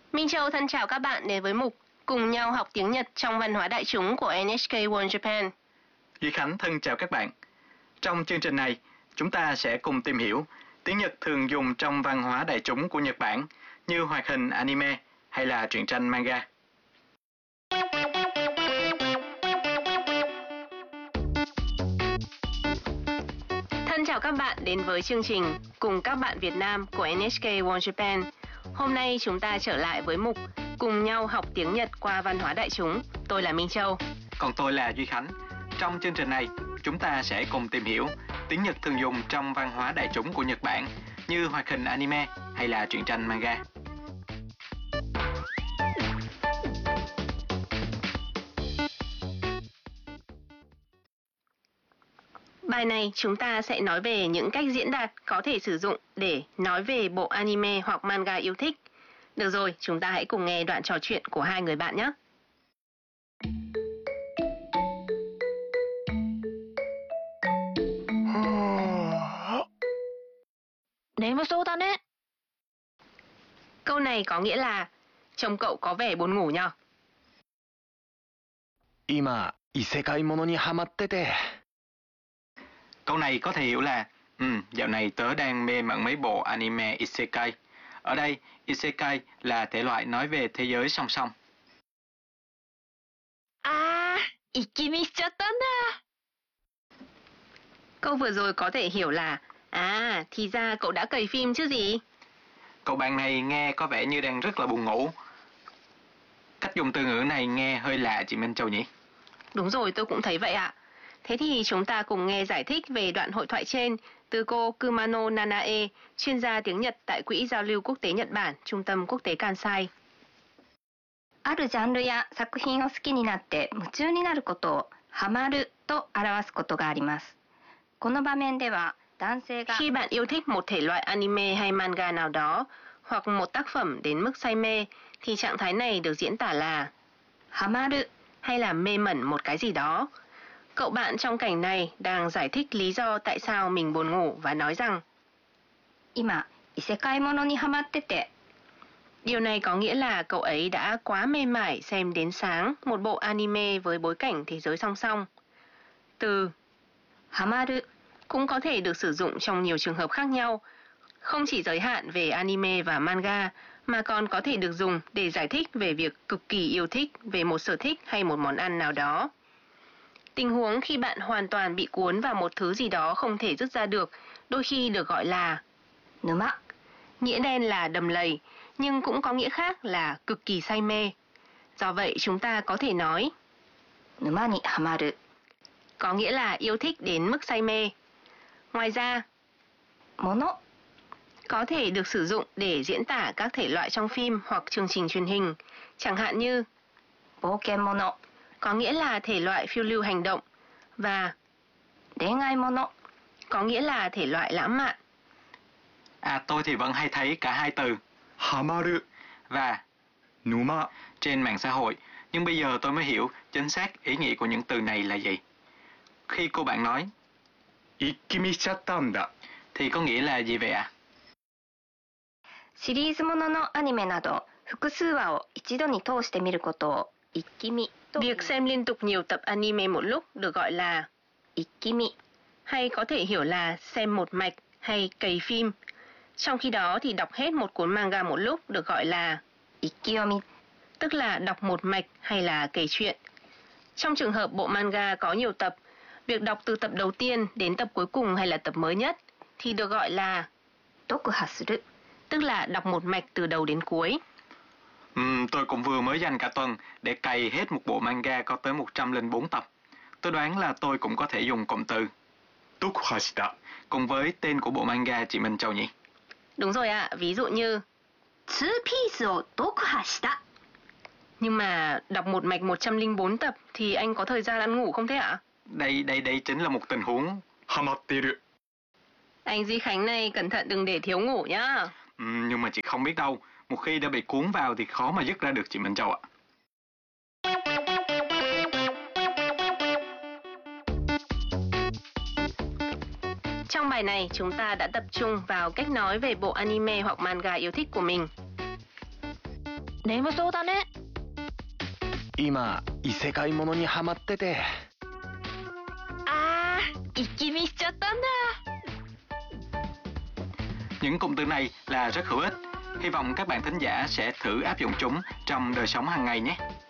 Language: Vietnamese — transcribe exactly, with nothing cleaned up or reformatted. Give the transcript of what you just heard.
Minh Châu thân chào các bạn đến với mục Cùng nhau học tiếng Nhật trong văn hóa đại chúng của en ếch kây World Japan. Duy Khánh thân chào các bạn. Trong chương trình này, chúng ta sẽ cùng tìm hiểu tiếng Nhật thường dùng trong văn hóa đại chúng của Nhật Bản như hoạt hình anime hay là truyện tranh manga. Thân chào các bạn đến với chương trình Cùng các bạn Việt Nam của en ếch kây World Japan. Hôm nay chúng ta trở lại với mục Cùng nhau học tiếng Nhật qua văn hóa đại chúng. Tôi là Minh Châu. Còn tôi là Duy Khánh. Trong chương trình này, chúng ta sẽ cùng tìm hiểu tiếng Nhật thường dùng trong văn hóa đại chúng của Nhật Bản như hoạt hình anime hay là truyện tranh manga. Bài này chúng ta sẽ nói về những cách diễn đạt có thể sử dụng để nói về bộ anime hoặc manga yêu thích. Được rồi, chúng ta hãy cùng nghe đoạn trò chuyện của hai người bạn nhé. 眠そうだね. Câu này có nghĩa là trông cậu có vẻ buồn ngủ nhờ. 今、異世界ものにハマってて. Câu này có thể hiểu là Ừ, dạo này tớ đang mê mẩn mấy bộ anime Isekai. Ở đây, Isekai là thể loại nói về thế giới song song. À, ikimi shichattanda. Câu vừa rồi có thể hiểu là À, thì ra cậu đã cày phim chứ gì. Cậu bạn này nghe có vẻ như đang rất là buồn ngủ. Cách dùng từ ngữ này nghe hơi lạ chị Minh Châu nhỉ? Đúng rồi, tôi cũng thấy vậy ạ. Thế thì chúng ta cùng nghe giải thích về đoạn hội thoại trên từ cô Kumano Nanae, chuyên gia tiếng Nhật tại Quỹ Giao lưu Quốc tế Nhật Bản, Trung tâm Quốc tế Kansai. あるジャンルや作品を好きになって夢中になることをハマると表すことがあります。この場面では男性が Khi bạn yêu thích một thể loại anime hay manga nào đó hoặc một tác phẩm đến mức say mê thì trạng thái này được diễn tả là ハマる hay là mê mẩn một cái gì đó. Cậu bạn trong cảnh này đang giải thích lý do tại sao mình buồn ngủ và nói rằng 今異世界ものにハマってて. Điều này có nghĩa là cậu ấy đã quá mê mải xem đến sáng một bộ anime với bối cảnh thế giới song song. Từ ハマる cũng có thể được sử dụng trong nhiều trường hợp khác nhau, không chỉ giới hạn về anime và manga, mà còn có thể được dùng để giải thích về việc cực kỳ yêu thích về một sở thích hay một món ăn nào đó. Tình huống khi bạn hoàn toàn bị cuốn vào một thứ gì đó không thể dứt ra được, đôi khi được gọi là 沼. Nghĩa đen là đầm lầy, nhưng cũng có nghĩa khác là cực kỳ say mê. Do vậy chúng ta có thể nói 沼にハマる có nghĩa là yêu thích đến mức say mê. Ngoài ra, もの có thể được sử dụng để diễn tả các thể loại trong phim hoặc chương trình truyền hình, chẳng hạn như 冒険もの có nghĩa là thể loại phiêu lưu hành động và 恋愛もの có nghĩa là thể loại lãng mạn. À, tôi thì vẫn hay thấy cả hai từ ハマる và 沼 trên mạng xã hội, nhưng bây giờ tôi mới hiểu chính xác ý nghĩa của những từ này là gì. Khi cô bạn nói 一気見しちゃったんだ thì có nghĩa là gì vậy ạ? シリーズもののアニメなど複数話を一度に通して見ることを一気見と Việc xem liên tục nhiều tập anime một lúc được gọi là 一気見 hay có thể hiểu là xem một mạch hay cày phim. Trong khi đó thì đọc hết một cuốn manga một lúc được gọi là 一気読み tức là đọc một mạch hay là kể chuyện. Trong trường hợp bộ manga có nhiều tập, việc đọc từ tập đầu tiên đến tập cuối cùng hay là tập mới nhất thì được gọi là 読破する tức là đọc một mạch từ đầu đến cuối. Ừm, tôi cũng vừa mới dành cả tuần để cày hết một bộ manga có tới một trăm lẻ bốn tập. Tôi đoán là tôi cũng có thể dùng cụm từ 読破した cùng với tên của bộ manga chị Minh Châu nhỉ? Đúng rồi ạ, ví dụ như ツーピースを読破した nhưng mà đọc một mạch một trăm lẻ bốn tập thì anh có thời gian ăn ngủ không thế ạ? Đây, đây, đây chính là một tình huống ハマっている Anh Duy Khánh này cẩn thận đừng để thiếu ngủ nhá. Ừm, nhưng mà chị không biết đâu, một khi đã bị cuốn vào thì khó mà dứt ra được chị Minh Châu ạ. Trong bài này chúng ta đã tập trung vào cách nói về bộ anime hoặc manga yêu thích của mình. 眠そうだね。 今異世界ものにハマってて。 あー、一気見しちゃったんだ。 Những cụm từ này là rất hữu ích. Hy vọng các bạn thính giả sẽ thử áp dụng chúng trong đời sống hàng ngày nhé.